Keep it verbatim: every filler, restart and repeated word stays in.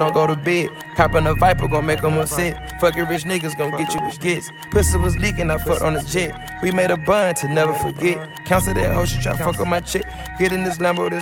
don't go to bed. Hop on a Viper, gon' make them upset. Fucking rich niggas gon' get you baguettes. Pussy was leaking, I fucked on a jet. We made a bun to never forget. Cancel that hoe, she try fuck on my chick. Get in this Lambo, this